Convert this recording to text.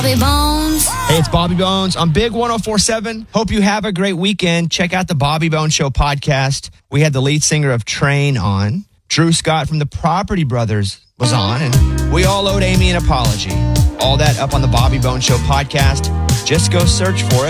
Bobby Bones. Hey, it's Bobby Bones on Big 104.7. Hope you have a great weekend. Check out the Bobby Bones Show podcast. We had the lead singer of Train on. Drew Scott from the Property Brothers was on, and we all owed Amy an apology. All that up on the Bobby Bones Show podcast. Just go search for it.